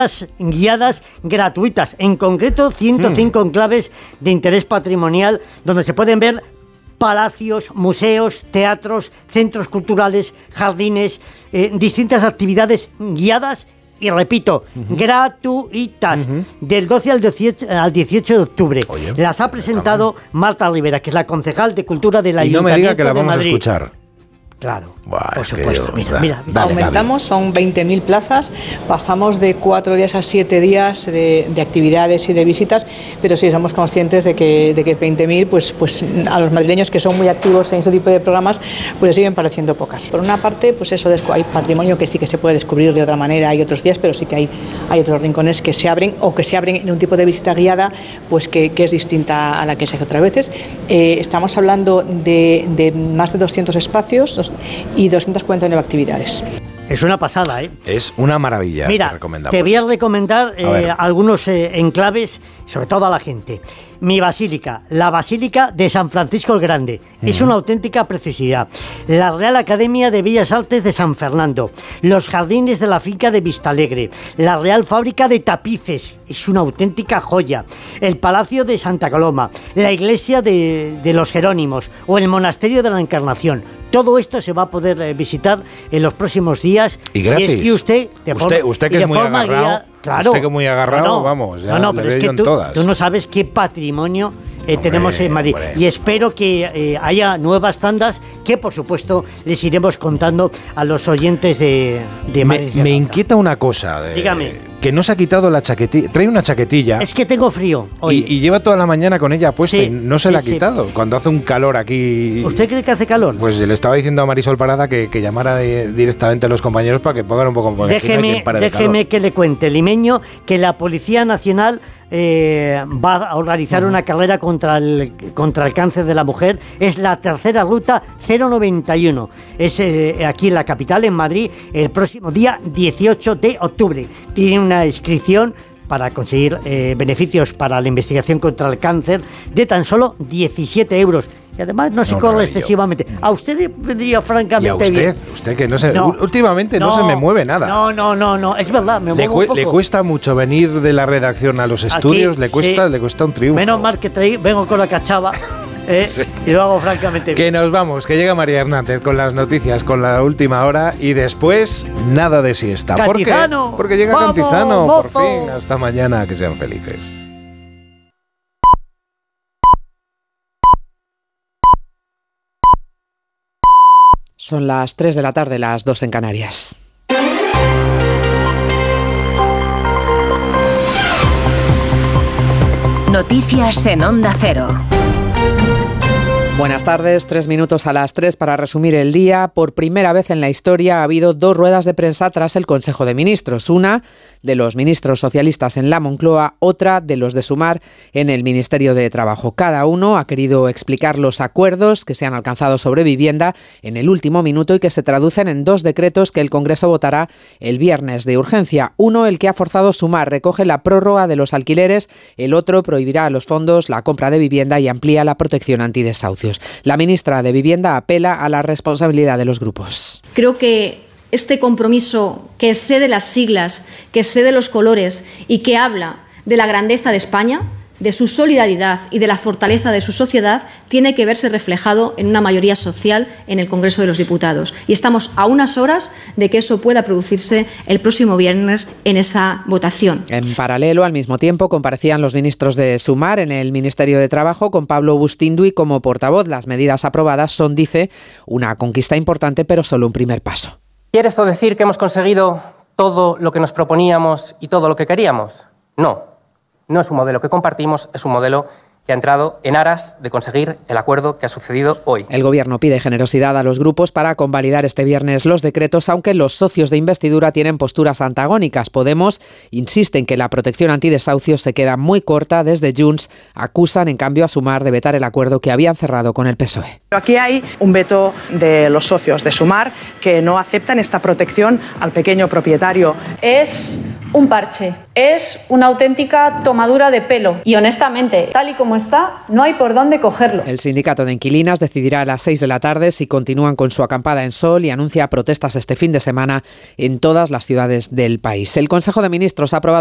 guiadas gratuitas, en concreto 105 enclaves de interés patrimonial donde se pueden ver palacios, museos, teatros, centros culturales, jardines, distintas actividades guiadas y, repito, gratuitas, del 12 al 18 de octubre. Oye, las ha presentado Marta Rivera, que es la concejal de Cultura del Ayuntamiento de Madrid. Y no me diga que la vamos a escuchar. Claro, buah, por supuesto. Mira. Aumentamos, son 20.000 plazas, pasamos de 4 días a 7 días de actividades y de visitas, pero sí somos conscientes de que 20.000, pues a los madrileños que son muy activos en este tipo de programas, pues les siguen pareciendo pocas. Por una parte, pues eso, hay patrimonio que sí que se puede descubrir de otra manera, hay otros días, pero sí que hay otros rincones que se abren o que se abren en un tipo de visita guiada, pues que es distinta a la que se hace otras veces. Estamos hablando de más de 200 espacios y 249 actividades. Es una pasada, ¿eh? Es una maravilla. Mira, te voy a recomendar algunos enclaves, sobre todo a la gente. Mi basílica, la Basílica de San Francisco el Grande, es una auténtica preciosidad. La Real Academia de Bellas Artes de San Fernando, los jardines de la finca de Vistalegre, la Real Fábrica de Tapices, es una auténtica joya. El Palacio de Santa Coloma, la Iglesia de los Jerónimos o el Monasterio de la Encarnación. Todo esto se va a poder visitar en los próximos días. Y gratis. Si es que usted que es muy agarrado, claro. Usted que es muy agarrado, vamos, ya le pero veo es yo en todas. Tú no sabes qué patrimonio tenemos en Madrid. Hombre. Y espero que haya nuevas tandas que, por supuesto, les iremos contando a los oyentes de Madrid. Me inquieta una cosa. Dígame. Que no se ha quitado la chaquetilla. Trae una chaquetilla. Es que tengo frío hoy. Y lleva toda la mañana con ella puesta Sí, y no se la ha sí. quitado. Cuando hace un calor aquí... ¿Usted cree que hace calor? Pues le estaba diciendo a Marisol Parada que llamara directamente a los compañeros para que pongan un poco... Déjeme que le cuente, limeño, que la Policía Nacional va a organizar una carrera contra el cáncer de la mujer. Es la tercera ruta 091. Es aquí en la capital, en Madrid, el próximo día 18 de octubre. Tiene una inscripción para conseguir beneficios para la investigación contra el cáncer de tan solo 17 euros. Y además no se corre excesivamente. A usted le vendría francamente bien. Usted que no se... últimamente no se me mueve nada. No, es verdad, me muevo un poco. ¿Le cuesta mucho venir de la redacción a los estudios? Aquí, le cuesta un triunfo. Menos mal que vengo con la cachava. Sí. Y lo hago francamente bien. Que nos vamos, que llega María Hernández con las noticias, con la última hora y después nada de siesta. ¡Cantizano! ¿Por qué? Porque llega ¡Vamos, Cantizano, mozo! por fin. Hasta mañana, que sean felices. Son las 3 de la tarde, las 2 en Canarias. Noticias en Onda Cero. Buenas tardes, 3 minutos a las 3 para resumir el día. Por primera vez en la historia ha habido 2 ruedas de prensa tras el Consejo de Ministros. Una de los ministros socialistas en la Moncloa, otra de los de Sumar en el Ministerio de Trabajo. Cada uno ha querido explicar los acuerdos que se han alcanzado sobre vivienda en el último minuto y que se traducen en 2 decretos que el Congreso votará el viernes de urgencia. Uno, el que ha forzado Sumar, recoge la prórroga de los alquileres. El otro prohibirá a los fondos la compra de vivienda y amplía la protección antidesahucios. La ministra de Vivienda apela a la responsabilidad de los grupos. Creo que este compromiso que excede las siglas, que excede los colores y que habla de la grandeza de España, de su solidaridad y de la fortaleza de su sociedad, tiene que verse reflejado en una mayoría social en el Congreso de los Diputados. Y estamos a unas horas de que eso pueda producirse el próximo viernes en esa votación. En paralelo, al mismo tiempo, comparecían los ministros de Sumar en el Ministerio de Trabajo con Pablo Bustinduy como portavoz. Las medidas aprobadas son, dice, una conquista importante, pero solo un primer paso. ¿Quiere esto decir que hemos conseguido todo lo que nos proponíamos y todo lo que queríamos? No. No es un modelo que compartimos, es un modelo que ha entrado en aras de conseguir el acuerdo que ha sucedido hoy. El Gobierno pide generosidad a los grupos para convalidar este viernes los decretos, aunque los socios de investidura tienen posturas antagónicas. Podemos insiste en que la protección antidesahucios se queda muy corta. Desde Junts acusan, en cambio, a Sumar de vetar el acuerdo que habían cerrado con el PSOE. Aquí hay un veto de los socios de Sumar que no aceptan esta protección al pequeño propietario. Es un parche, es una auténtica tomadura de pelo y honestamente, tal y como como está, no hay por dónde cogerlo. El sindicato de inquilinas decidirá a las 6 de la tarde si continúan con su acampada en Sol y anuncia protestas este fin de semana en todas las ciudades del país. El Consejo de Ministros ha aprobado